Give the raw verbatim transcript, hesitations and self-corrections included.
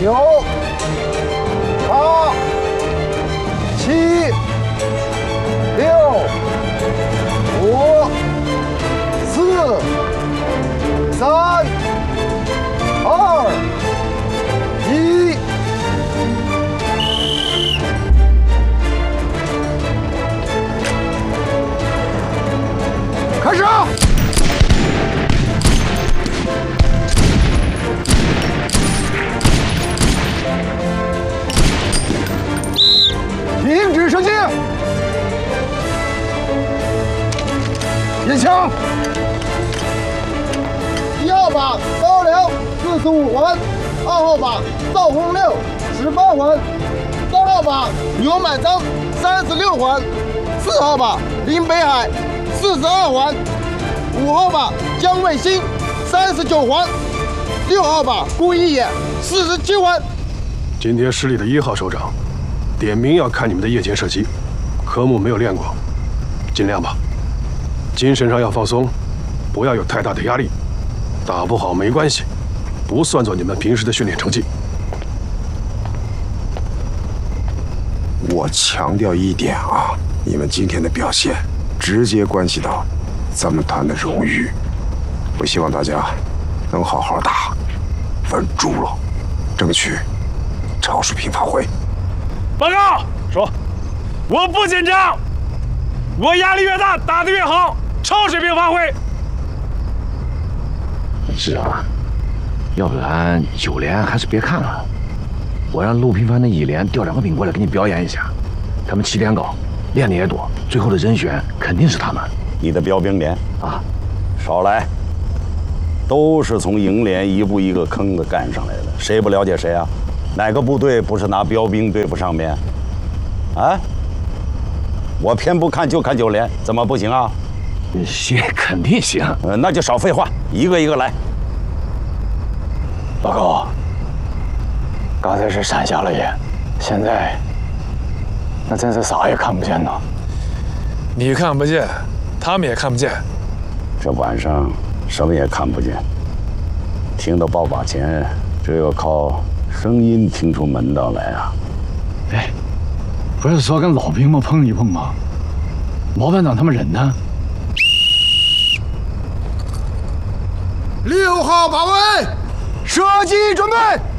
九、八、七、六、五、四、三、二、一。开始！停止射击！验枪！ 一号靶高粱四十五环，二号靶赵红六十八环，三号靶牛满章三十六环，四号靶林北海四十二环，五号靶江卫星三十九环，六号靶顾一野四十七环。 今天市里的一号首长点名要看你们的夜间射击，科目没有练过，尽量吧。精神上要放松，不要有太大的压力。打不好没关系，不算作你们平时的训练成绩。 我强调一点啊，你们今天的表现直接关系到咱们团的荣誉。我希望大家能好好打，稳住了，争取超水平发挥。 报告说，我不紧张，我压力越大，打得越好，超水平发挥。 是啊，要不然九连还是别看了，我让陆平凡的一连调两个兵过来给你表演一下，他们起点高，练的也多，最后的人选肯定是他们。 你的标兵连啊， 少来，都是从营连一步一个坑子干上来的，谁不了解谁啊？哪个部队不是拿标兵对付上面？啊？我偏不看就看九连，怎么不行啊？ 行，肯定行。 呃，那就少废话，一个一个来。 报告，刚才是闪瞎了眼，现在那真是啥也看不见呢。 你看不见，他们也看不见。 这晚上什么也看不见，听到爆靶前，只有靠声音听出门道来啊！ 哎，不是说跟老兵们碰一碰吗？毛班长他们人呢？ 六号靶位，射击准备。